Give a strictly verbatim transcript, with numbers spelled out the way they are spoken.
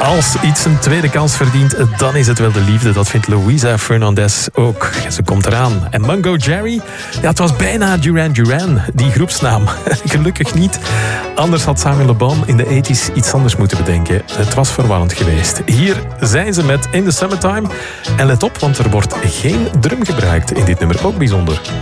Als iets een tweede kans verdient, dan is het wel de liefde. Dat vindt Luisa Fernandez ook. Ze komt eraan. En Mungo Jerry, ja, het was bijna Duran Duran, die groepsnaam. Gelukkig niet. Anders had Samuel Le Bon in de tachtiger iets anders moeten bedenken. Het was verwarrend geweest. Hier zijn ze met In the Summertime. En let op, want er wordt geen drum gebruikt in dit nummer. Ook bijzonder.